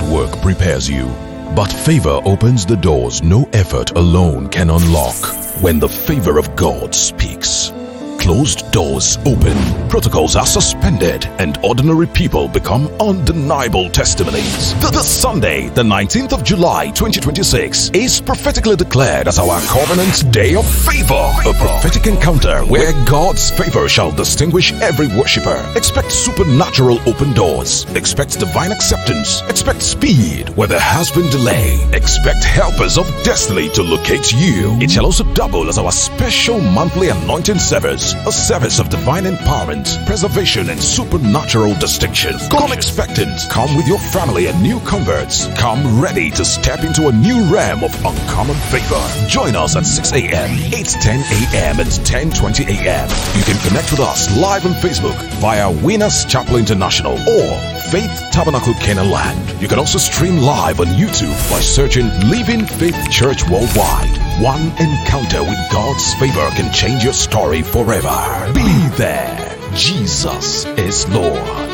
work prepares you, but favor opens the doors no effort alone can unlock. When the favor of God speaks, closed doors open, protocols are suspended, and ordinary people become undeniable testimonies. This Sunday, the 19th of July 2026, is prophetically declared as our Covenant Day of Favor, a prophetic encounter where God's favor shall distinguish every worshiper. Expect supernatural open doors. Expect divine acceptance. Expect speed where there has been delay. Expect helpers of destiny to locate you. It shall also double as our special monthly anointing service, a service of divine empowerment, preservation, and supernatural distinction. Come expectant. Come with your family and new converts. Come ready to step into a new realm of uncommon favor. Join us at 6 a.m., 8:10 a.m., and 10:20 a.m. You can connect with us live on Facebook via Winners Chapel International or Faith Tabernacle Canaan Land. You can also stream live on YouTube by searching Living Faith Church Worldwide. One encounter with God's favor can change your story forever. Be there. Jesus is Lord.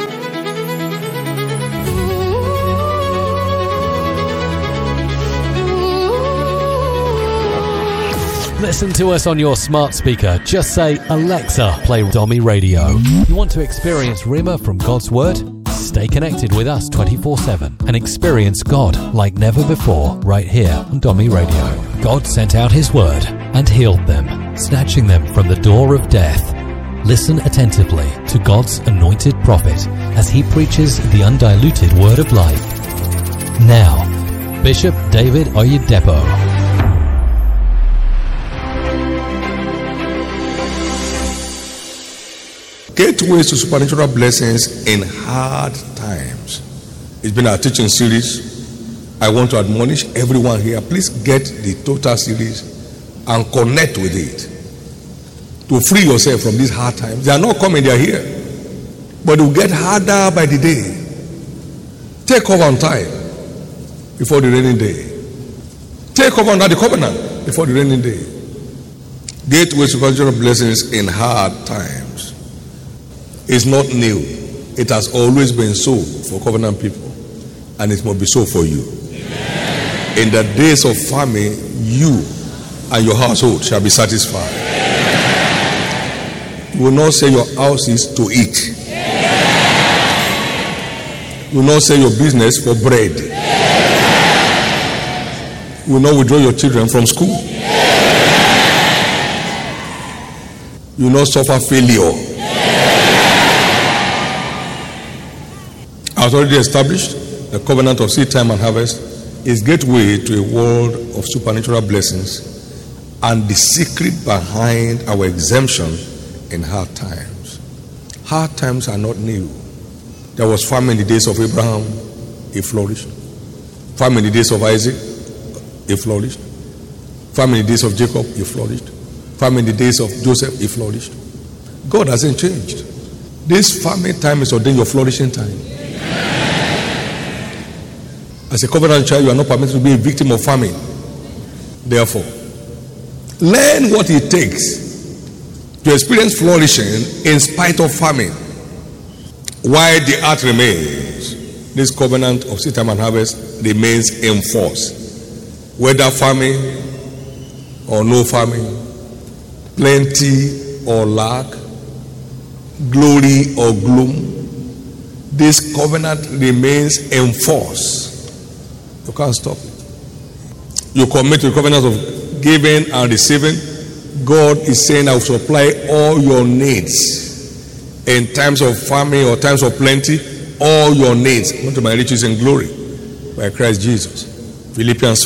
Listen to us on your smart speaker. Just say, Alexa, play Domi Radio. You want to experience Rhema from God's Word? Stay connected with us 24/7 and experience God like never before right here on Domi Radio. God sent out His Word and healed them, snatching them from the door of death. Listen attentively to God's anointed prophet as he preaches the undiluted Word of life. Now, Bishop David Oyedepo. Gateways to supernatural blessings in hard times. It's been our teaching series. I want to admonish everyone here, please get the total series and connect with it to free yourself from these hard times. They are not coming, they are here, but it will get harder by the day. Take over on time before the raining day. Take over under the covenant before the raining day. Gateways to supernatural blessings in hard times. It's not new. It has always been so for covenant people, and it must be so for you. Amen. In the days of famine, you and your household shall be satisfied. Amen. You will not sell your houses to eat. Amen. You will not sell your business for bread. Amen. You will not withdraw your children from school. Amen. You will not suffer failure. As already established, the covenant of seed time and harvest is gateway to a world of supernatural blessings and the secret behind our exemption in hard times. Hard times are not new. There was famine in the days of Abraham, it flourished. Famine in the days of Isaac, it flourished. Famine in the days of Jacob, it flourished. Famine in the days of Joseph, it flourished. God hasn't changed. This famine time is ordained your flourishing time. As a covenant child, you are not permitted to be a victim of famine. Therefore, learn what it takes to experience flourishing in spite of famine. While the earth remains, this covenant of seed time and harvest remains in force. Whether famine or no famine, plenty or lack, glory or gloom, this covenant remains in force. You can't stop it. You commit to the covenant of giving and receiving. God is saying, I will supply all your needs. In times of famine or times of plenty, all your needs. Unto my riches in glory by Christ Jesus. Philippians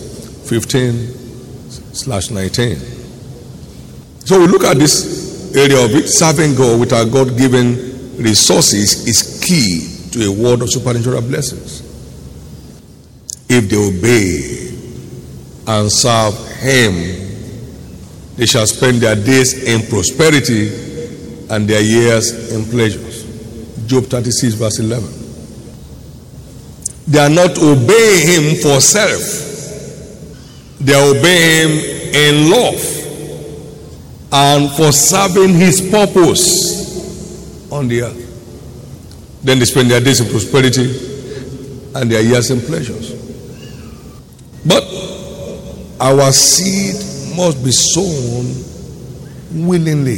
4:15/19. So we look at this area of it. Serving God with our God-given resources is key to a world of supernatural blessings. If they obey and serve Him, they shall spend their days in prosperity and their years in pleasures. Job 36:11. They are not obeying Him for self. They are obeying Him in love and for serving His purpose on the earth. Then they spend their days in prosperity and their years and pleasures. But our seed must be sown willingly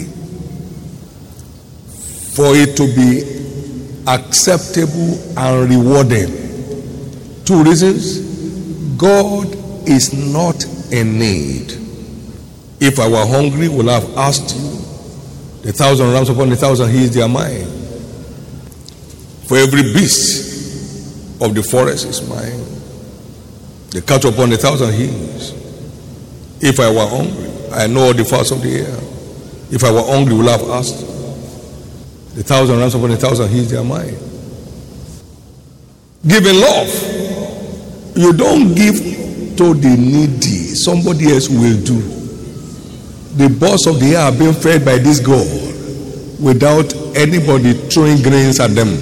for it to be acceptable and rewarding. 2 reasons. God is not in need. If I were hungry, would have asked you, the 1,000 rams upon the 1,000 hills, they are mine. For every beast of the forest is mine. The cattle upon the 1,000 hills. If I were hungry, I know all the fowls of the air. If I were hungry, would have asked, the 1,000 rams upon the 1,000 hills, they are mine. Giving love. You don't give to the needy. Somebody else will do. The birds of the air are being fed by this God without anybody throwing grains at them.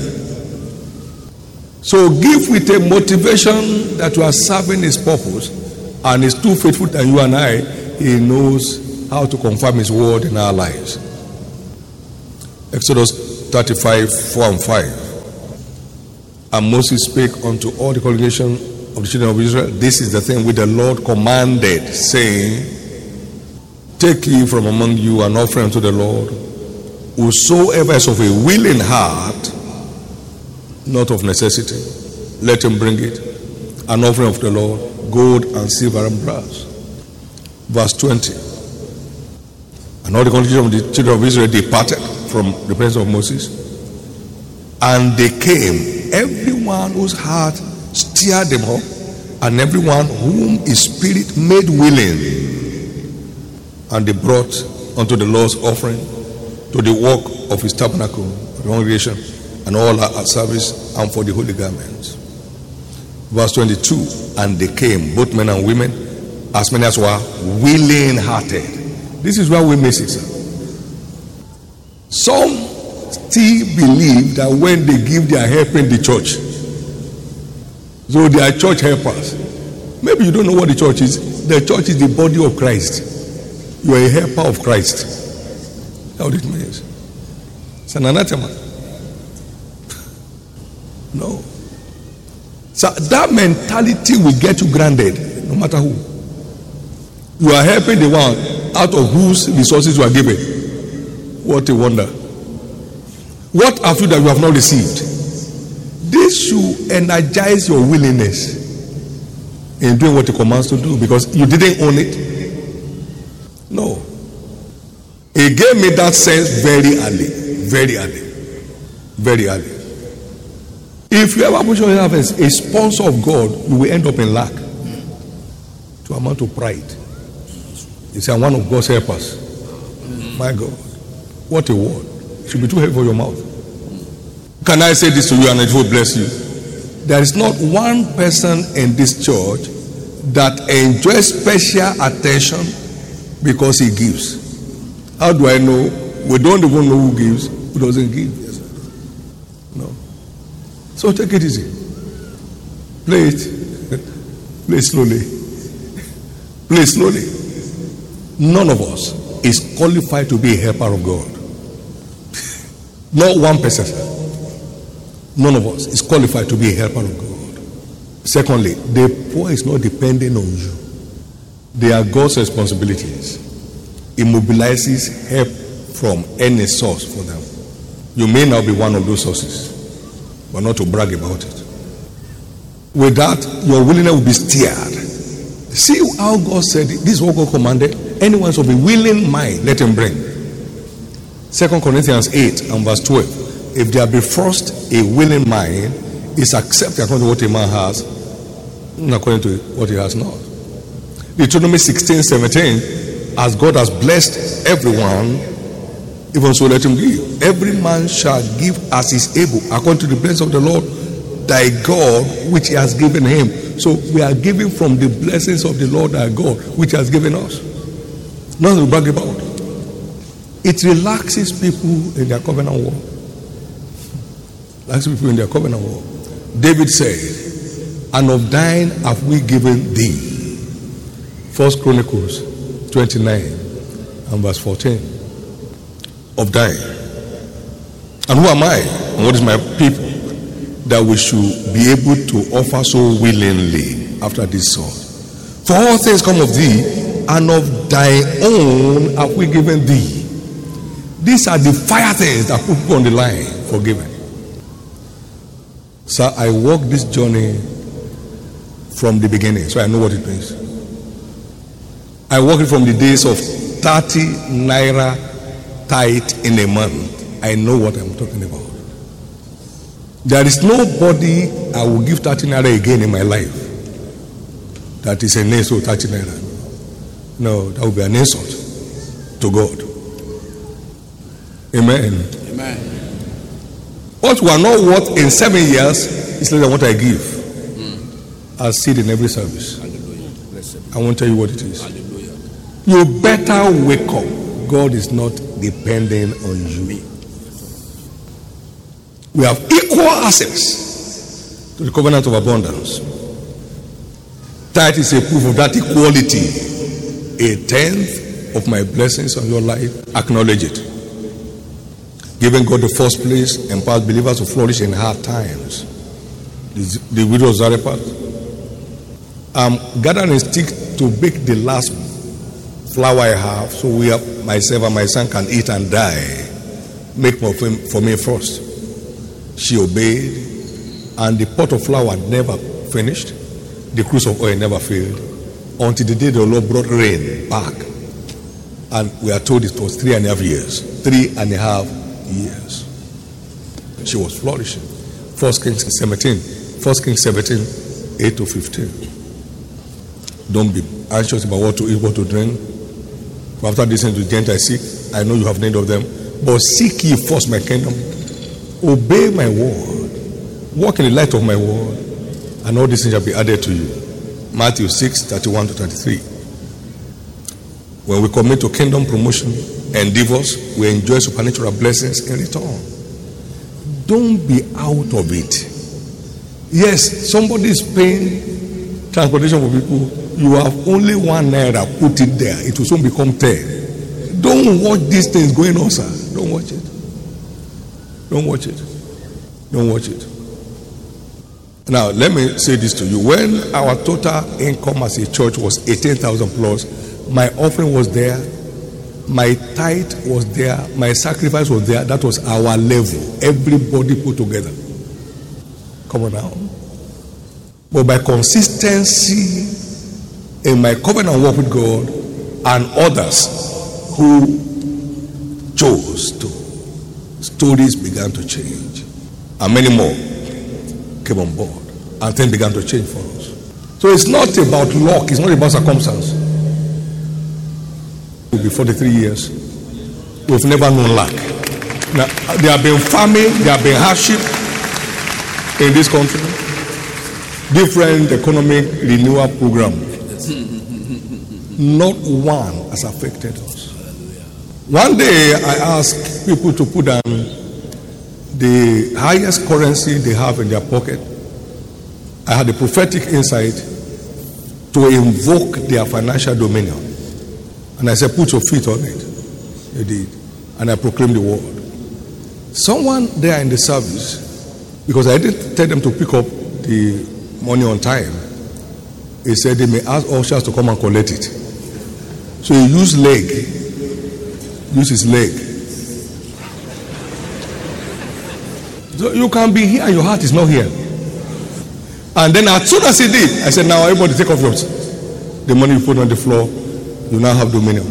So give with a motivation that you are serving his purpose, and is too faithful than you and I. He knows how to confirm his word in our lives. Exodus 35:4-5. And Moses spake unto all the congregation of the children of Israel, this is the thing which the Lord commanded, saying, take ye from among you an offering unto the Lord, whosoever is of a willing heart, not of necessity, let him bring it, an offering of the Lord, gold and silver and brass. Verse 20. And all the congregation of the children of Israel departed from the presence of Moses, and they came, everyone whose heart stirred them up, and everyone whom his spirit made willing, and they brought unto the Lord's offering to the work of his tabernacle, the congregation, and all our service, and for the holy garments. Verse 22. And they came, both men and women, as many as were willing hearted. This is where we miss it, sir. Some still believe that when they give, they are helping the church. So they are church helpers. Maybe you don't know what the church is. The church is the body of Christ. You are a helper of Christ. That's what it means. It's an anathema. No. So that mentality will get you grounded, no matter who. You are helping the one out of whose resources you are given. What a wonder. What have you that you have not received? This should energize your willingness in doing what he commands to do, because you didn't own it. No. He gave me that sense very early. Very early. Very early. If you ever put yourself as a sponsor of God, you will end up in lack. To amount to pride. You say, I'm one of God's helpers. My God. What a word. It should be too heavy for your mouth. Can I say this to you and it will bless you? There is not one person in this church that enjoys special attention because he gives. How do I know? We don't even know who gives, who doesn't give. Yes, no. So take it easy. Play it. Play slowly. Play slowly. None of us is qualified to be a helper of God. Not one person. None of us is qualified to be a helper of God. Secondly, the poor is not dependent on you. They are God's responsibilities. He mobilizes help from any source for them. You may now be one of those sources, but not to brag about it. With that, your willingness will be stirred. See how God said it. This is what God commanded. Anyone of a willing mind, let him bring. 2 Corinthians 8 and verse 12. If there be first a willing mind, is accepted according to what a man has, not according to what he has not. Deuteronomy 16:17, as God has blessed everyone, even so let him give. Every man shall give as is able, according to the blessing of the Lord thy God, which he has given him. So we are giving from the blessings of the Lord thy God, which he has given us. Nothing to brag about. It relaxes people in their covenant walk. Relaxes people in their covenant walk. David said, and of thine have we given thee. 1 Chronicles 29 and verse 14. Of thine. And who am I? And what is my people? that we should be able to offer so willingly after this sort. For all things come of thee, and of thy own have we given thee. These are the fire things that put people on the line for giving. Sir, I walked this journey from the beginning, so I know what it means. I walked it from the days of 30 naira tithe in a month. I know what I'm talking about. There is nobody I will give 30 naira again in my life that is an insult 30 naira. No, that would be an insult to God. Amen. Amen. What we are not worth in 7 years is less than what I give. I see it in every service. Hallelujah. I won't tell you what it is. Hallelujah. You better wake up. God is not depending on you. We have equal access to the covenant of abundance. That is a proof of that equality. A tenth of my blessings on your life, acknowledge it. Giving God the first place empowers believers to flourish in hard times. The widow of Zarephath. I'm gathering stick to bake the last flour I have, so myself and my son can eat and die. Make more for me first. She obeyed, and the pot of flour never finished. The cruse of oil never failed until the day the Lord brought rain back. And we are told it was 3.5 years. 3.5 years. She was flourishing. 1 Kings 17, 8 to 15. Don't be anxious about what to eat, what to drink. For after listening to Gentiles seek, I know you have need of them. But seek ye first my kingdom. Obey my word. Walk in the light of my word. And all these things shall be added to you. Matthew 6, 31 to 33. When we commit to kingdom promotion endeavors, we enjoy supernatural blessings in return. Don't be out of it. Yes, somebody is paying transportation for people. You have only 1 naira, put it there. It will soon become 10. Don't watch these things going on, sir. Don't watch it. Don't watch it. Don't watch it. Now, let me say this to you. When our total income as a church was 18,000 plus, my offering was there, my tithe was there, my sacrifice was there. That was our level. Everybody put together. Come on now. But by consistency in my covenant work with God and others who chose to, stories began to change. And many more came on board. And things began to change for us. So it's not about luck. It's not about circumstance. It will be 43 years. We've never known lack. Now, there have been famine. There have been hardship in this country. Different economic renewal program. Not one has affected us. One day I asked people to put down the highest currency they have in their pocket. I had a prophetic insight to invoke their financial dominion. And I said, put your feet on it. They did. And I proclaimed the word. Someone there in the service, because I didn't tell them to pick up the money on time, he said they may ask ushers to come and collect it. So he used his leg. So you can be here and your heart is not here. And then as soon as he did, I said, now everybody take off yours. The money you put on the floor, you now have dominion.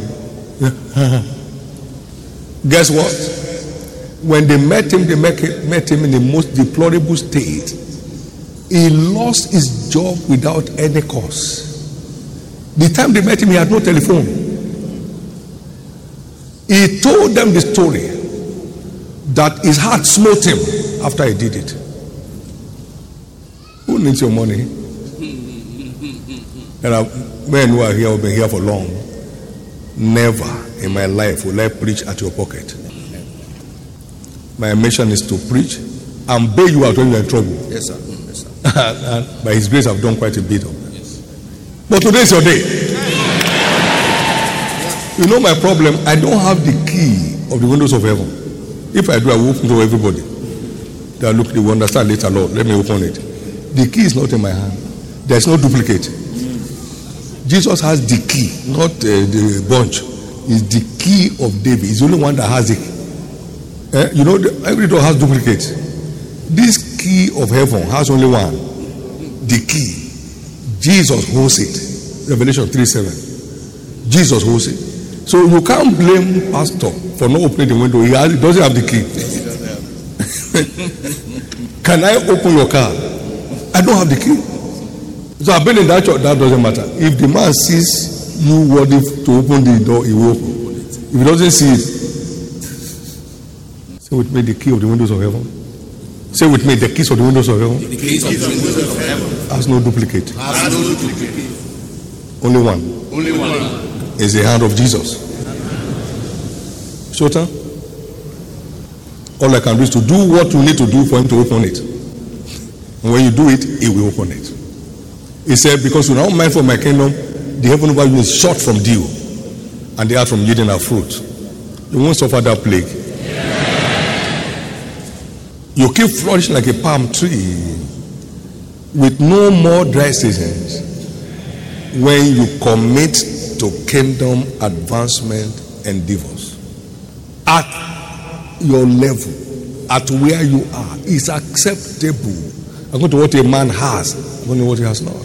Guess what? When they met him, met him in the most deplorable state. He lost his job without any cause. The time they met him, he had no telephone. He told them the story that his heart smote him after he did it. Who needs your money? There are men who are here, who have been here for long. Never in my life will I preach at your pocket. My mission is to preach and bail you out when you're in trouble. Yes, sir. Yes, sir. And by His grace, I've done quite a bit of that. Yes. But today is your day. You know my problem? I don't have the key of the windows of heaven. If I do, I will open to everybody. That look, they will understand later, Lord. Let me open it. The key is not in my hand. There's no duplicate. Jesus has the key, not the bunch. It's the key of David. He's the only one that has it. You know, every door has duplicates. This key of heaven has only one. The key. Jesus holds it. Revelation 3:7. Jesus holds it. So you can't blame pastor for not opening the window. He doesn't have the key. Can I open your car? I don't have the key. So I've been in that church. That doesn't matter. If the man sees you worthy to open the door, he will open. If he doesn't see it, say with me the key of the windows of heaven. Say with me the keys of the windows of heaven. The keys of the windows of heaven. Has no duplicate. Has no duplicate. Only one. Only one. Is the hand of Jesus. Shota, all I can do is to do what you need to do for him to open it. And when you do it, he will open it. He said, because you are not mindful of my kingdom, the heaven over you is short from dew, and the earth from yielding her fruit. You won't suffer that plague. You keep flourishing like a palm tree with no more dry seasons when you commit to kingdom advancement endeavors. At your level, at where you are, is acceptable. According to what a man has, according to what he has not.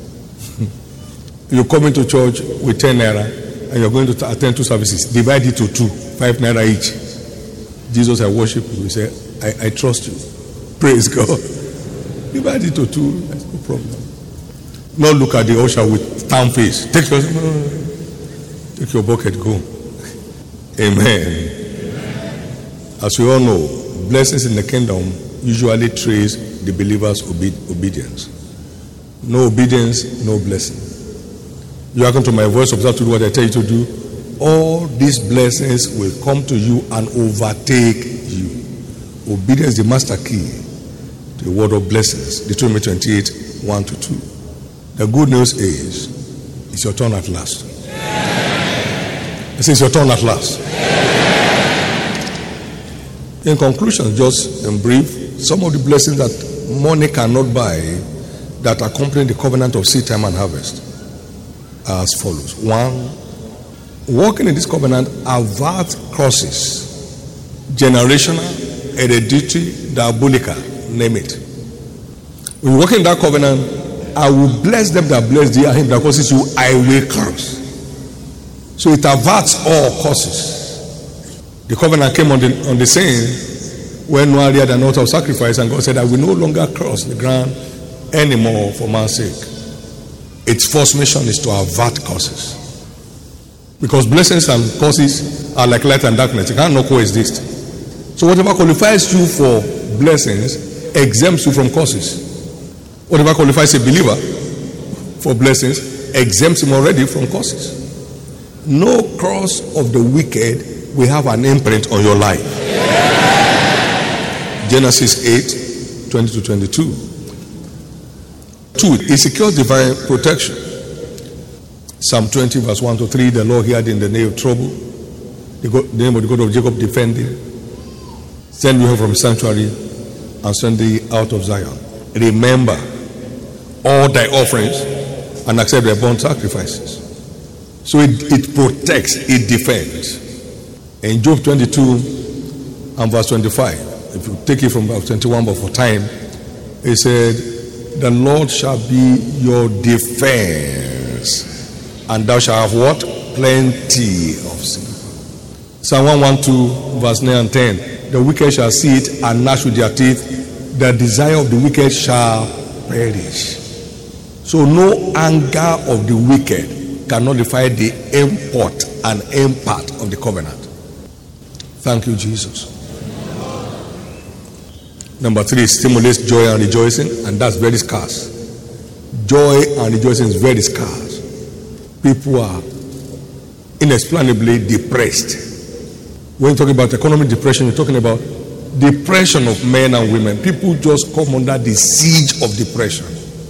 You come into church with 10 naira and you're going to attend 2 services. Divide it to 2, 5 naira each. Jesus, I worship you. He said, I trust you. Praise God. Divide it to 2. That's no problem. Not look at the usher with town face. Take your bucket, go. Amen. As we all know, blessings in the kingdom usually trace the believer's obedience. No obedience, no blessing. You hearken to my voice, observe to do what I tell you to do. All these blessings will come to you and overtake you. Obedience is the master key to the word of blessings. Deuteronomy 28, 1-2. The good news is, it's your turn at last. It says, your turn at last. In conclusion, just in brief, some of the blessings that money cannot buy that accompany the covenant of seed time and harvest are as follows. 1, walking in this covenant averts curses, generational, hereditary, diabolical, name it. When you walk in that covenant, I will bless them that bless thee, and him that curses you, I will curse. So it averts all curses. The covenant came on the scene when Noah reared an altar of sacrifice, and God said, I will no longer curse the ground anymore for man's sake. Its first mission is to avert curses. Because blessings and curses are like light and darkness. They cannot coexist. So whatever qualifies you for blessings exempts you from curses. Whatever qualifies a believer for blessings exempts him already from curses. No curse of the wicked will have an imprint on your life. Genesis 8, 20-22. 2, it secures divine protection. Psalm 20, verse 1-3, the Lord heard in the day of trouble. The name of the God of Jacob defending. Send you from sanctuary and send thee out of Zion. Remember all thy offerings and accept thy burnt sacrifices. So it protects, it defends. In Job 22 and verse 25, if you take it from verse 21, but for time, it said, the Lord shall be your defense, and thou shalt have what? Plenty of silver. Psalm 112, verse 9 and 10. The wicked shall see it and gnash with their teeth. The desire of the wicked shall perish. So no anger of the wicked can nullify the import and impact of the covenant. Thank you, Jesus. Number 3, stimulates joy and rejoicing, and that's very scarce. Joy and rejoicing is very scarce. People are inexplicably depressed. When you're talking about economic depression, you're talking about depression of men and women. People just come under the siege of depression.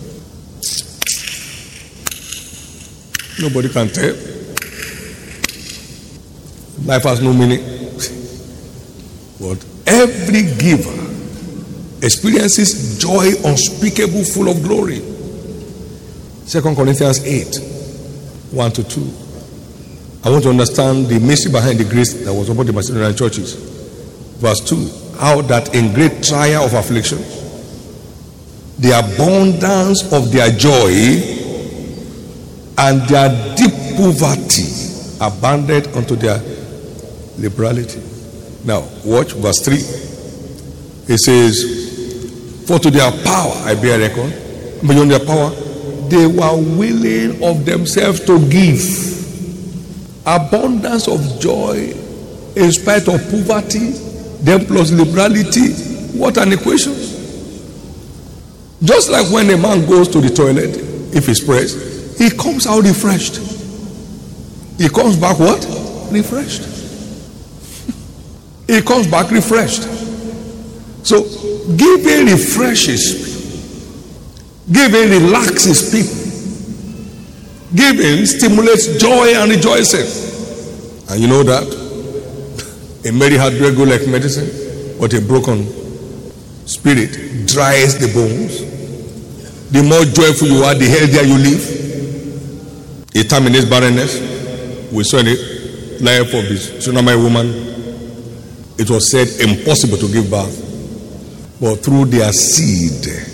Nobody can tell. Life has no meaning. But every giver experiences joy unspeakable, full of glory. 2 Corinthians 8, 1-2. I want to understand the mystery behind the grace that was upon the Macedonian churches. Verse 2. How that in great trial of affliction, the abundance of their joy and their deep poverty abounded unto their liberality. Now, watch verse 3. It says, for to their power I bear record, beyond their power, they were willing of themselves to give. Abundance of joy in spite of poverty, then plus liberality. What an equation. Just like when a man goes to the toilet, if he's pressed, he comes out refreshed. He comes back what? Refreshed. He comes back refreshed. So giving refreshes, giving relaxes people. Giving stimulates joy and rejoicing. And you know that a merry heart doeth good like medicine, but a broken spirit dries the bones. The more joyful you are, the healthier you live. It terminates barrenness. We saw in the life of this Shunammite woman, it was said impossible to give birth, but through their seed